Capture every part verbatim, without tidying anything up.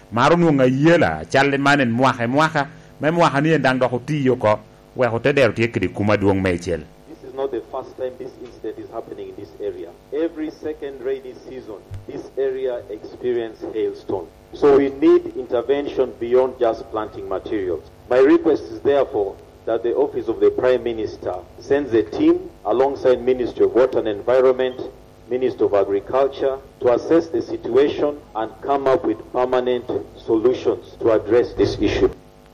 maro nu nga yela challe manen mwahe mwaha me mwaha ni ndang do tiyo ko we hote der tie kidi kuma duong mechel. This is not the first time this incident is happening in this area. Every second rainy season, this area experiences hailstone. So we need intervention beyond just planting materials. My request is therefore that the Office of the Prime Minister sends a team alongside Ministry of Water and Environment, Ministry of Agriculture, to assess the situation and come up with permanent solutions to address this issue.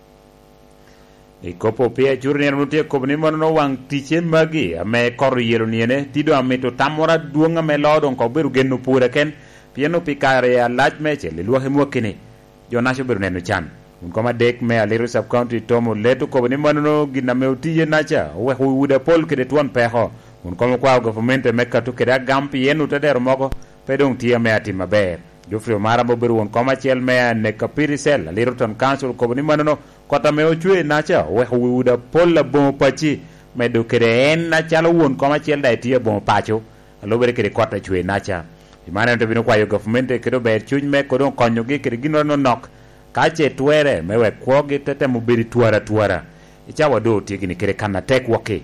Ikopo pia churni anutia kopni mono wang tiche magi ame kor yero niene tido ame to tamora duonga me lodon ko beru genu pura ken piano pikare ya laj meche le luahe mwakini jo nasho beru nenu chan un koma dek me aliru sub county tomo letu kopni mono gina me utiye nacha we huuda pol kede tuan peho un koma kwa government me katu kede gampi yenu tadero moko pedong tia me ati maber Jofri Omara mo beru un koma chel me ne kapiri sel aliru ton council kopni mono kota me ochwe nacha we huuda pol la bon pachi me do kede en nacha lo won koma chel dai tia bon pacho lo bere kede kota chwe nacha imane to bino kwa yo government kede ber chuny me kodon konyo gi kede gino no nok ka che twere me we kwogi tete mo beri twara twara icha wado tigi ni kede kana tek woke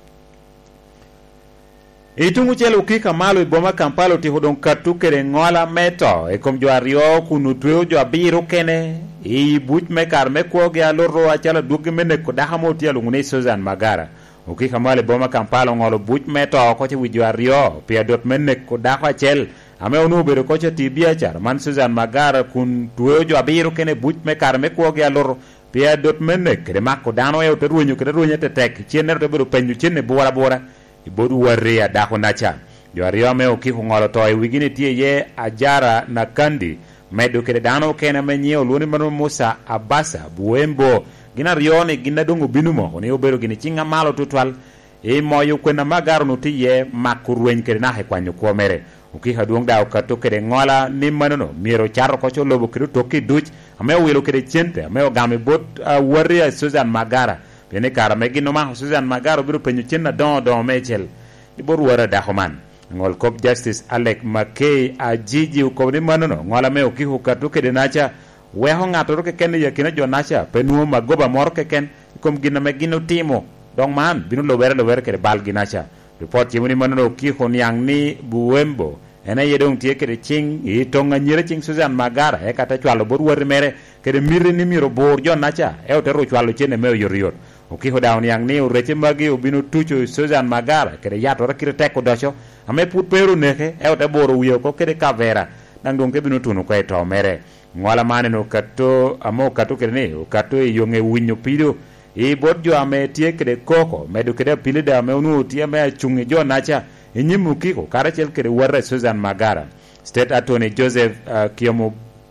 Itungu chelo kika malo iboma Kampala ti hodon katu kede ngola meto e kom jo ario kunu tweo jo abiru kene i buch me kar me kwogi aloro achala dugi mene ko dahamo ti alungune Susan Magara ukika malo iboma Kampala ngolo buch meto ko che wijo ario pia dot mene ko daho achel ame onu bero ko che tibia char man Susan Magara kun tweo jo abiru kene buch me kar me kwogi aloro pia dot mene kede mako dano e to ruonyo kede ruonyo te tek chienero to bero penyu chienne bora bora ibodu warria dako nacha jo ario me okiko ngolo to e wigini tie ye ajara na kandi medo kede dano kene menye oluni mano Musa Abasa Buembo gina rione gina dongo binumo oni obero gini chinga malo tutwal e moyo kwena magaro no tie makurwen kede na he kwanyo ko mere ukika duong da okato kede ngola ni manono miro charo ko cholobo kede toki duch ame wilo kede chente ame game bot uh, warria Susan Magara Bene kara megi no ma Susan Magaro biru penyu chenna don don mechel ibor wara dahoman ngol cop justice Alec Makey ajiji ko ni manono ngola me okihu katu kede nacha we ho ngato ke ken ya kina jo nacha penu magoba mor ke ken kom gina megi no timo dong man binu lo wera lo wera kede bal ginacha report yimuni manono okihu nyang ni Buembo ena yedong tie kede ching i tonga nyire ching Susan Magara e kata chwalo bor wor mere kede miri ni miro bor jo nacha e otero chwalo chene me yor yor Ukiho down yang ni ureche magi ubinu tucho Susan Magara kede yato rakire teko docho ame put peru neke e ote boro wiyo ko kede kavera nang dong kebinu tunu kwa eto mere ngwala mane no kato amo kato kede ne kato yonge winyo pido i bodjo ame tie kede koko medu kede pilida ame unu tie me chungi jo nacha inyimu kiko karachel kede warre Susan Magara State Attorney Joseph uh, Kiomo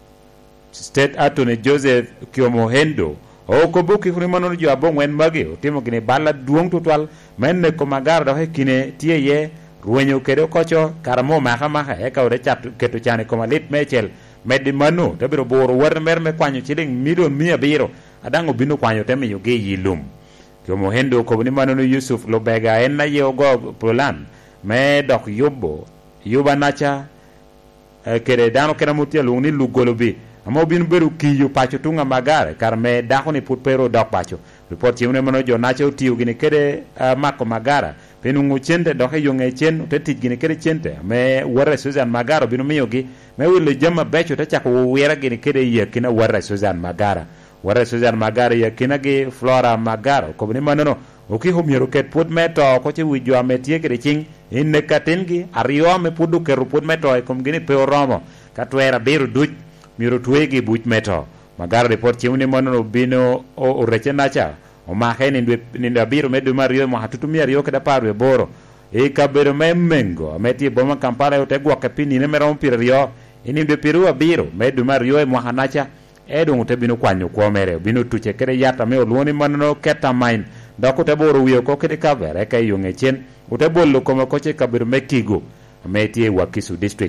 State Attorney Joseph Kiomo Hendo o ko buki funi manon jo abong wen magi timo gine balla duong tutwal menne ko Magara do he kine tie ye ruenyo kede kocho karamo maha maha e kawre chat keto chane ko malit mechel meddi manu to biro boro war mer me kwanyo chiding million mia biro adango binu kwanyo teme yo ge yilum Kiomo Hendo ko ni manon Yusuf Lobega en na yo go plan me dok yobbo yoba nacha e kede dano kena mutia lungni lugolobi amo bin beru kiyo pacho tunga Magara karme dako ni put pero dok pacho report yune mano jo nacho tiyo gine kede uh, mako Magara penu nguchente doke yunge chen te tij gine kede chente me warre Susan Magara binu miyo gi me wile jama becho te chako wera gine kede ye kina warre Susan Magara warre Susan Magara ye kina gi Flora Magara ko bini manono uki humiru ket put meto ko che wijo ametie kede ching inne katengi ario me pudu keru put meto e kom gine peo romo katwera biru duch miro tuwegi buch meto Magara report chiuni mono bino o ureche nacha o mahe ni ndwe biru medu mario mo hatutumia rio kada paru e boro e kabero memengo ameti boma Kampala yote gwa kapini ne mera mpira rio ini ndwe piru biru medu mario e mo hanacha edo ngute bino kwanyo kwa mere bino tuche kere yata me oluoni mono keta mine dako te boro wiyo ko kede kavere ka yunge chen ute bolo koma koche kabero mekigo ameti Wakiso district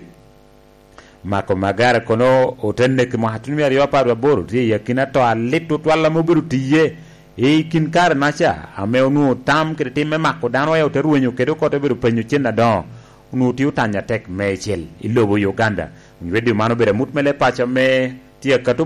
Mako Magara kono otenne ke mahatuni ari waparu boro ti yakina to alitu twala mobiru tiye e kin kar nacha ame onu tam ke timme mako dano yo teruenyo kedo ko te biru penyu chenna don unu ti utanya tek mechel ilobo Uganda ngwedi mano bere mutmele pacha me ti